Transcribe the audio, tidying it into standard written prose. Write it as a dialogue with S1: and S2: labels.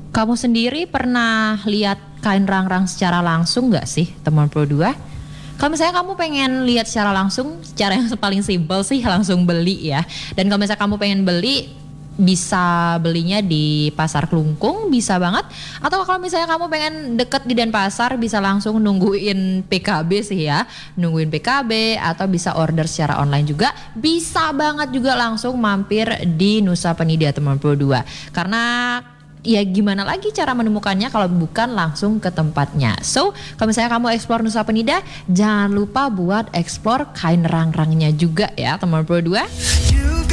S1: Kamu sendiri pernah lihat kain rangrang secara langsung nggak sih, teman Pro 2? Kalau misalnya kamu pengen lihat secara langsung, cara yang paling simpel sih langsung beli ya. Dan kalau misalnya kamu pengen beli, bisa belinya di Pasar Kelungkung, bisa banget. Atau kalau misalnya kamu pengen deket di Denpasar, bisa langsung nungguin PKB sih ya. Nungguin PKB atau bisa order secara online juga. Bisa banget juga langsung mampir di Nusa Penida, teman Pro 2. Karena ya gimana lagi cara menemukannya kalau bukan langsung ke tempatnya. So, kalau misalnya kamu explore Nusa Penida, jangan lupa buat explore kain rangrangnya juga ya, teman Pro 2.